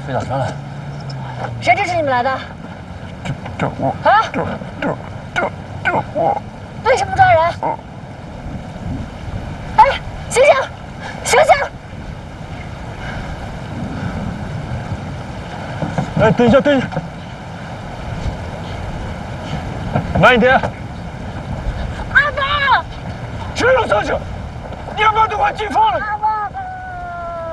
飞打车了。 谁支持你们来的？ 这我啊！ 这我。 为什么抓人？哎，醒醒，醒醒！ 哎，等一下，等一下，慢一点。 阿宝， 谁让上去？你要把对话解放了？